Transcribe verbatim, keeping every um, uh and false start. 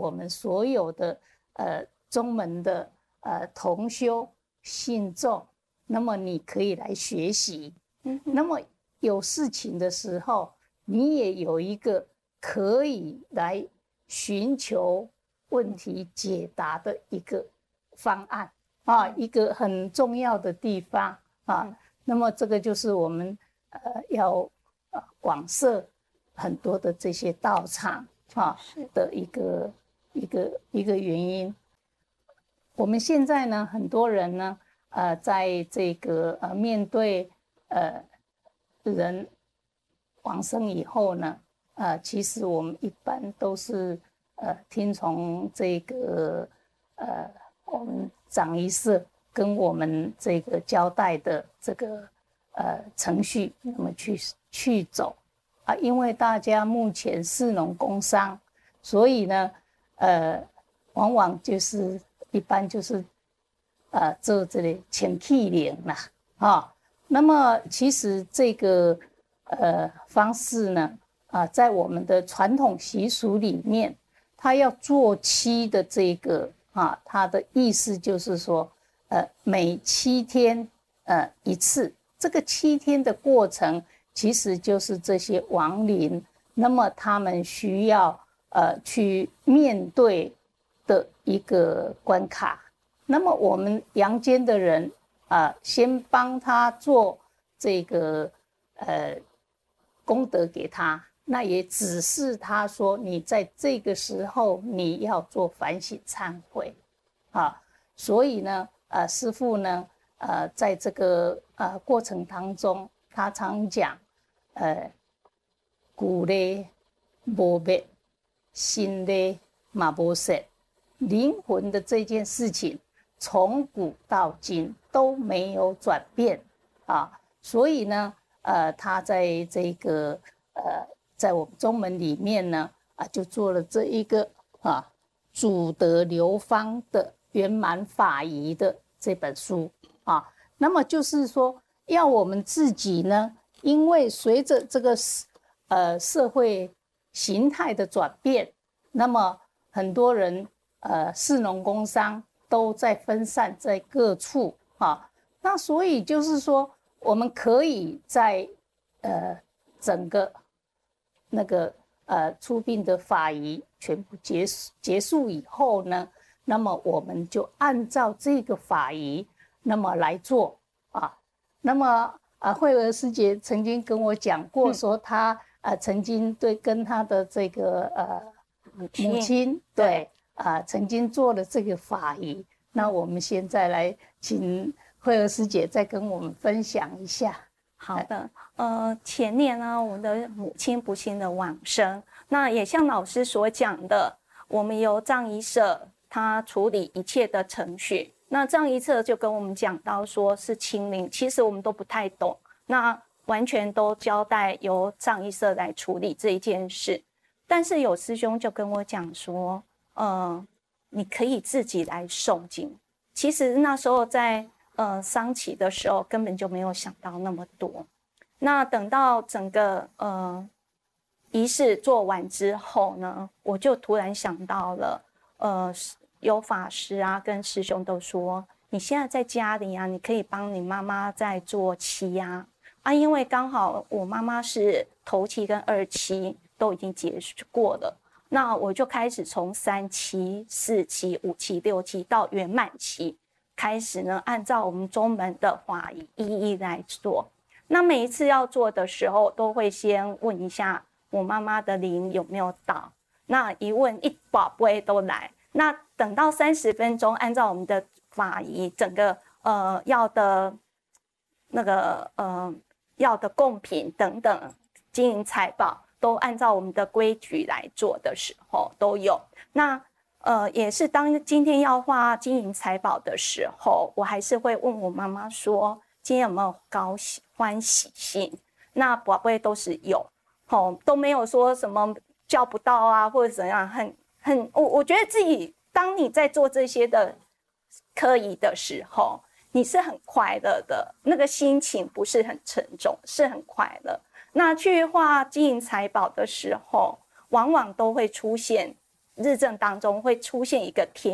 我们所有的呃宗门的呃同修信众，那么你可以来学习。嗯，那么有事情的时候，你也有一个可以来寻求问题解答的一个方案啊，一个很重要的地方啊。那么这个就是我们呃要呃广设很多的这些道场啊的一个一个一个原因。我们现在呢，很多人呢，呃，在这个呃面对呃人往生以后呢，呃，其实我们一般都是呃听从这个呃我们长医社跟我们这个交代的这个呃程序，那么去去走啊，因为大家目前士农工商，所以呢，呃，往往就是一般就是呃做这里请气灵啦，啊、哦，那么其实这个呃方式呢，啊、呃，在我们的传统习俗里面，它要做七的这个啊，它的意思就是说，呃，每七天呃一次，这个七天的过程，其实就是这些亡灵，那么他们需要呃去面对的一个关卡。那么我们阳间的人啊、呃，先帮他做这个呃功德给他，那也指示他说，你在这个时候你要做反省忏悔啊。所以呢，呃，师父呢，呃，在这个呃过程当中，他常讲，呃，骨咧无灭，心咧嘛无色，灵魂的这件事情。从古到今都没有转变啊，所以呢，呃，他在这个呃，在我们宗门里面呢，啊，就做了这一个啊，祖德流芳的圆满法仪的这本书啊。那么就是说，要我们自己呢，因为随着这个呃社会形态的转变，那么很多人呃士农工商。都在分散在各处啊，那所以就是说，我们可以在呃整个那个呃出殡的法仪全部结束结束以后呢，那么我们就按照这个法仪那么来做啊。那么啊，慧儿师姐曾经跟我讲过，说她、嗯、呃曾经对跟她的这个呃母亲, 母亲对。啊、呃，曾经做了这个法仪，那我们现在来请慧儿师姐再跟我们分享一下。 好的，呃，前年呢，我们的母亲不幸的往生，那也像老师所讲的，我们由葬仪社他处理一切的程序，那葬仪社就跟我们讲到说是清零，其实我们都不太懂，那完全都交代由葬仪社来处理这一件事，但是有师兄就跟我讲说。呃，你可以自己来诵经。其实那时候在呃丧期的时候，根本就没有想到那么多。那等到整个呃仪式做完之后呢，我就突然想到了，呃，有法师啊跟师兄都说，你现在在家里啊，你可以帮你妈妈在做七啊啊，因为刚好我妈妈是头七跟二七都已经结束过了。那我就开始从三期、四期、五期、六期到圆满期开始呢，按照我们宗门的法仪一一来做。那每一次要做的时候，都会先问一下我妈妈的灵有没有到。那一问一宝贝都来。那等到三十分钟，按照我们的法仪，整个呃要的那个呃要的贡品等等，金银财宝。都按照我们的规矩来做的时候都有。那呃也是当今天要画金银财宝的时候，我还是会问我妈妈说今天有没有高喜欢喜心。那宝贝都是有、哦、都没有说什么叫不到啊或者怎样，很很我我觉得自己当你在做这些的科仪的时候，你是很快乐的，那个心情不是很沉重，是很快乐。那去画金银财宝的时候，往往都会出现日正当中会出现一个田